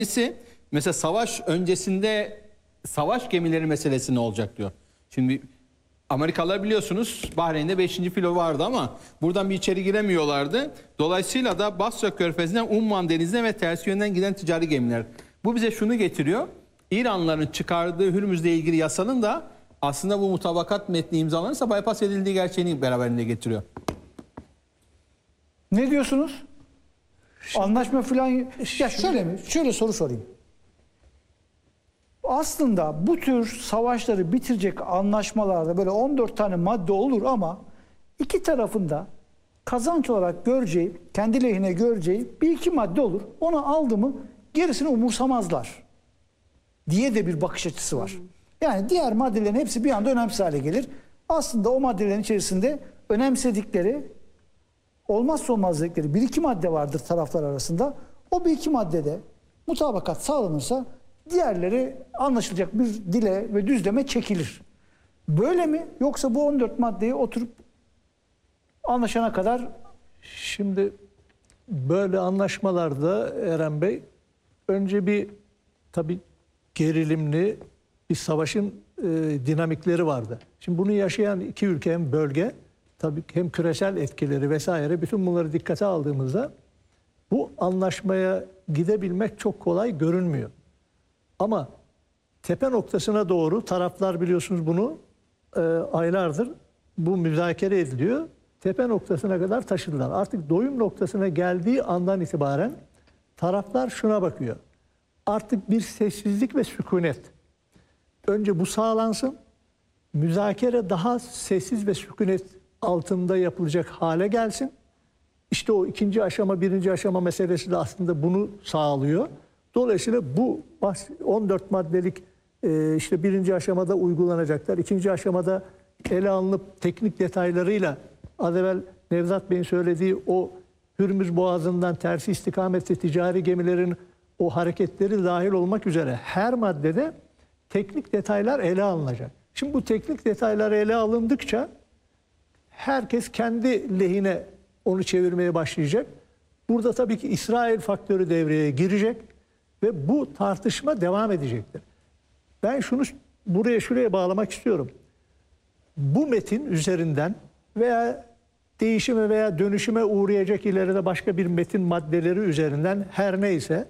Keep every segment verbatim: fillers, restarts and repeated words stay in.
Birisi mesela savaş öncesinde savaş gemileri meselesi ne olacak diyor. Şimdi Amerikalılar biliyorsunuz Bahreyn'de beşinci filo vardı ama buradan bir içeri giremiyorlardı. Dolayısıyla da Basra Körfezi'nden Umman Denizi'ne ve ters yönden giden ticari gemiler. Bu bize şunu getiriyor. İranlıların çıkardığı Hürmüz'le ilgili yasanın da aslında bu mutabakat metni imzalanırsa bypass edildiği gerçeğini beraberinde getiriyor. Ne diyorsunuz? Şimdi, Anlaşma falan... Ya şöyle mi? Şöyle soru sorayım. Aslında bu tür savaşları bitirecek anlaşmalarda böyle on dört tane madde olur ama iki tarafında kazanç olarak göreceği, kendi lehine göreceği bir iki madde olur. Onu aldı mı gerisini umursamazlar diye de bir bakış açısı var. Yani diğer maddelerin hepsi bir anda önemsiz hale gelir. Aslında o maddelerin içerisinde önemsedikleri, olmazsa olmaz dedikleri bir iki madde vardır taraflar arasında. O bir iki maddede mutabakat sağlanırsa diğerleri anlaşılacak bir dile ve düzleme çekilir. Böyle mi? Yoksa bu on dört maddeyi oturup anlaşana kadar... Şimdi böyle anlaşmalarda Eren Bey önce bir tabii gerilimli bir savaşın e, dinamikleri vardı. Şimdi bunu yaşayan iki ülke hem bölge tabii hem küresel etkileri vesaire bütün bunları dikkate aldığımızda bu anlaşmaya gidebilmek çok kolay görünmüyor. Ama tepe noktasına doğru taraflar biliyorsunuz bunu e, aylardır bu müzakere ediliyor. Tepe noktasına kadar taşıdılar. Artık doyum noktasına geldiği andan itibaren taraflar şuna bakıyor. Artık bir sessizlik ve sükunet. Önce bu sağlansın. Müzakere daha sessiz ve sükunet altında yapılacak hale gelsin. İşte o ikinci aşama, birinci aşama meselesi de aslında bunu sağlıyor. Dolayısıyla bu on dört maddelik işte birinci aşamada uygulanacaklar. İkinci aşamada ele alınıp teknik detaylarıyla az evvel Nevzat Bey'in söylediği o Hürmüz Boğazı'ndan tersi istikamette ticari gemilerin o hareketleri dahil olmak üzere her maddede teknik detaylar ele alınacak. Şimdi bu teknik detaylar ele alındıkça herkes kendi lehine onu çevirmeye başlayacak. Burada tabii ki İsrail faktörü devreye girecek ve bu tartışma devam edecektir. Ben şunu buraya şuraya bağlamak istiyorum. Bu metin üzerinden veya değişime veya dönüşüme uğrayacak ileride başka bir metin maddeleri üzerinden her neyse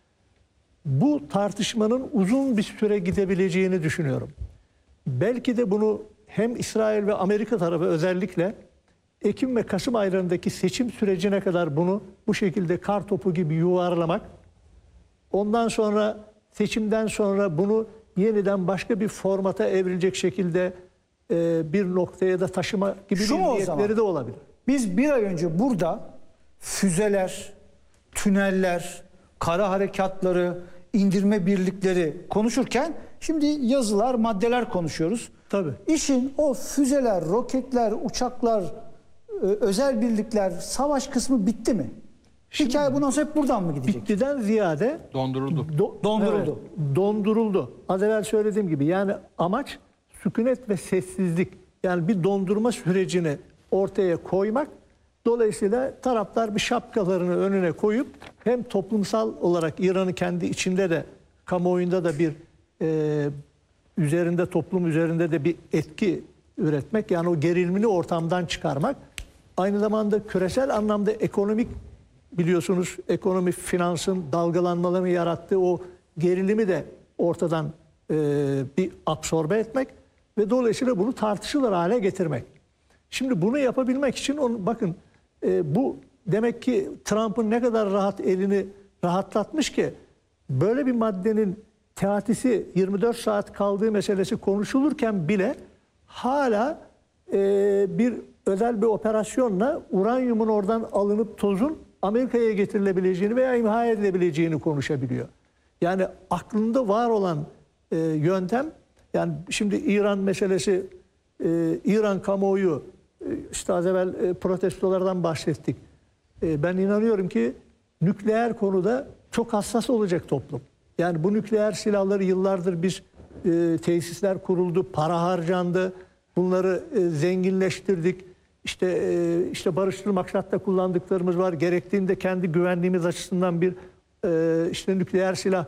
bu tartışmanın uzun bir süre gidebileceğini düşünüyorum. Belki de bunu hem İsrail ve Amerika tarafı özellikle Ekim ve Kasım aylarındaki seçim sürecine kadar bunu bu şekilde kar topu gibi yuvarlamak, ondan sonra seçimden sonra bunu yeniden başka bir formata evrilecek şekilde e, bir noktaya da taşıma gibi Şu bir niyetleri de olabilir. Biz bir ay önce burada füzeler, tüneller, kara harekatları, indirme birlikleri konuşurken şimdi yazılar, maddeler konuşuyoruz. Tabii. İşin o füzeler, roketler, uçaklar, özel birlikler, savaş kısmı bitti mi? Şimdi, hikaye bundan sonra hep buradan mı gidecek? Bittiden ziyade donduruldu. Do, donduruldu. Evet, donduruldu. Az evvel söylediğim gibi yani amaç sükunet ve sessizlik. Yani bir dondurma sürecini ortaya koymak. Dolayısıyla taraflar bir şapkalarını önüne koyup hem toplumsal olarak İran'ı kendi içinde de kamuoyunda da bir e, üzerinde toplum üzerinde de bir etki üretmek. Yani o gerilimini ortamdan çıkarmak. Aynı zamanda küresel anlamda ekonomik biliyorsunuz ekonomi finansın dalgalanmalarını yarattığı o gerilimi de ortadan e, bir absorbe etmek ve dolayısıyla bunu tartışılır hale getirmek. Şimdi bunu yapabilmek için onu, bakın e, bu demek ki Trump'ın ne kadar rahat elini rahatlatmış ki böyle bir maddenin teatisi yirmi dört saat kaldığı meselesi konuşulurken bile hala e, bir özel bir operasyonla uranyumun oradan alınıp tozun Amerika'ya getirilebileceğini veya imha edilebileceğini konuşabiliyor. Yani aklında var olan e, yöntem, yani şimdi İran meselesi, e, İran kamuoyu, e, işte az evvel e, protestolardan bahsettik. E, ben inanıyorum ki nükleer konuda çok hassas olacak toplum. Yani bu nükleer silahları yıllardır biz e, tesisler kuruldu, para harcandı, bunları e, zenginleştirdik. İşte e, işte barışçıl maksatla kullandıklarımız var. Gerektiğinde kendi güvenliğimiz açısından bir e, işte nükleer silah